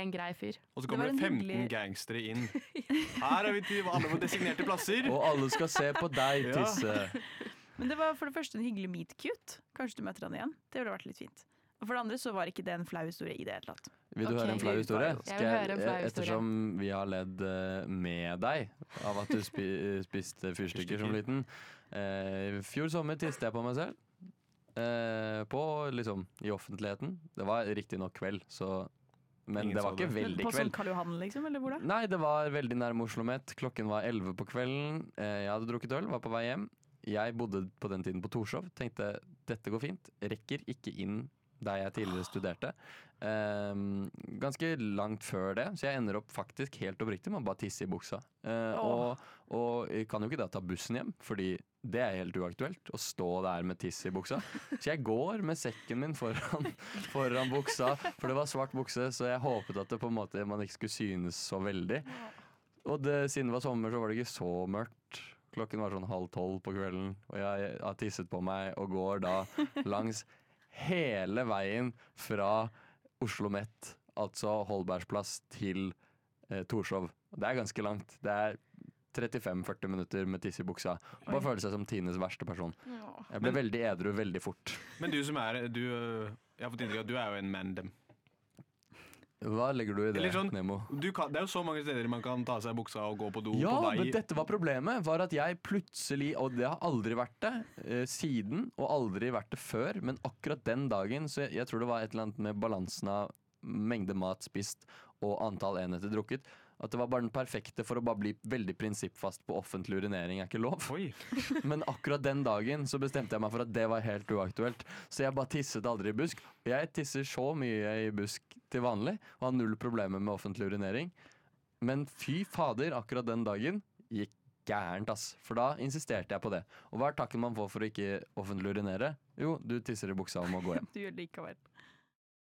en grei fyr. Og så kommer det 15 gangstere inn. Her er vi til alle på designerte plasser. Og alle skal se på deg tisse. Men det var for det første en hyggelig meet cute. Kanskje du møter han igjen. Det ville vært litt fint. Og for det andre så var ikke det en flau historie i det hele tatt. Vil du høre en flau historie? Jeg vil høre en flau historie. Ettersom vi har ledd med deg av at du spiste fyrstikker som liten. Fjor sommer tistet jeg på meg selv. I offentligheten. Det var riktig nok kveld, men det var ikke veldig kveld. På sånn Karl Johan liksom, eller hvor da? Nei, det var veldig nærme Oslo Met. Klokken var 11 på kvelden. Jeg hadde drukket øl, var på vei hjem. Jeg bodde på den tiden på Torshov. Tenkte, dette går fint. Rekker ikke inn der jeg tidligere studerte. Ganske langt før det, så jeg ender opp faktisk helt oppriktig med å bare tisse i buksa. Og jeg kan jo ikke da ta bussen hjem, fordi det er helt uaktuelt å stå der med tiss i buksa. Så jeg går med sekken min foran buksa, for det var svart bukse, så jeg håpet at det på en måte man ikke skulle synes så veldig. Og siden det var sommer, så var det ikke så mørkt. Klokken var sånn 11:30 på kvelden, og jeg har tisset på meg og går da langs hele veien fra Oslo Met, altså Holbergsplass, til Torshov. Det er ganske langt. Det er 35-40 minutter med tiss i buksa. Bare føler seg som Tines verste person. Jeg ble veldig edru veldig fort. Men jeg har fått inntrykk av at du er jo en mandem. Hva legger du i det, sånn, Nemo? Det er jo så mange steder man kan ta seg buksa og gå på do ja, på vei. Men dette var problemet, var at jeg plutselig, og det har aldri vært det siden, og aldri vært det før, men akkurat den dagen, så jeg tror det var et eller annet med balansen av mengde mat spist og antall enheter drukket, at det var bare den perfekte for å bare bli veldig prinsippfast på offentlig urinering er ikke lov. Men akkurat den dagen så bestemte jeg meg for at det var helt uaktuelt. Så jeg bare tisset aldri i busk. Jeg tisser så mye i busk til vanlig og har null problemer med offentlig urinering. Men fy fader, akkurat den dagen gikk gærent, ass. For da insisterte jeg på det. Og hva er takken man får for å ikke offentlig urinere? Jo, du tisser i buksa og må gå hjem. Du gjør det likevel.